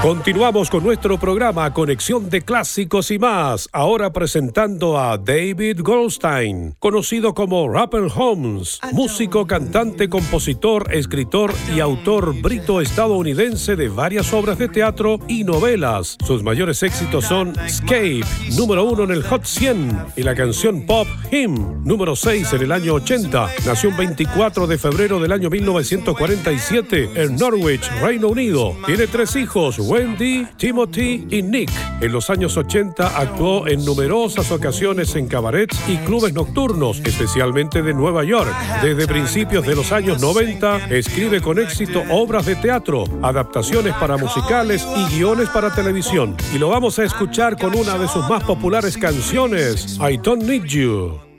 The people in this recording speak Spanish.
Continuamos con nuestro programa Conexión de Clásicos y más, ahora presentando a David Goldstein, conocido como Rapper Holmes, músico, cantante, compositor, escritor y autor brito-estadounidense de varias obras de teatro y novelas. Sus mayores éxitos son Escape, número 1 en el Hot 100, y la canción pop Him, número 6 en el año 80. Nació el 24 de febrero del año 1947 en Norwich, Reino Unido. Tiene 3 hijos, Wendy, Timothy y Nick. En los años 80 actuó en numerosas ocasiones en cabarets y clubes nocturnos, especialmente de Nueva York. Desde principios de los años 90 escribe con éxito obras de teatro, adaptaciones para musicales y guiones para televisión. Y lo vamos a escuchar con una de sus más populares canciones, I Don't Need You.